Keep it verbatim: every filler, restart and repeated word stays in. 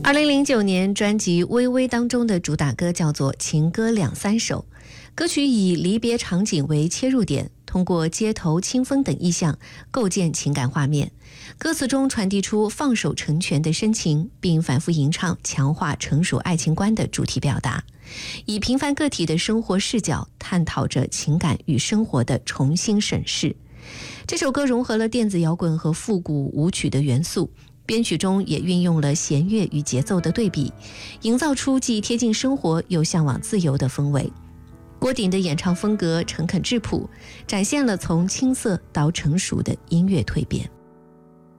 二零零九年专辑《微微》当中的主打歌叫做《情歌两三首》，歌曲以离别场景为切入点，通过街头清风等意象构建情感画面，歌词中传递出放手成全的深情，并反复吟唱强化成熟爱情观的主题表达，以平凡个体的生活视角探讨着情感与生活的重新审视。这首歌融合了电子摇滚和复古舞曲的元素，编曲中也运用了弦乐与节奏的对比，营造出既贴近生活又向往自由的氛围。郭顶的演唱风格诚恳质朴，展现了从青涩到成熟的音乐蜕变。